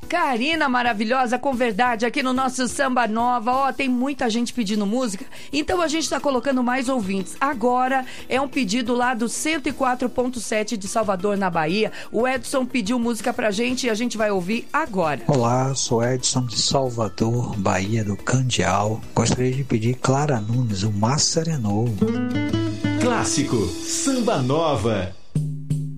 Karina maravilhosa, com verdade, aqui no nosso Samba Nova. Ó, tem muita gente pedindo música, então a gente tá colocando mais ouvintes. Agora é um pedido lá do 104.7 de Salvador, na Bahia. O Edson pediu música pra gente e a gente vai ouvir agora. Olá, sou Edson de Salvador, Bahia do Candial. Gostaria de pedir Clara Nunes, o Mar Serenou. Clássico Samba Nova.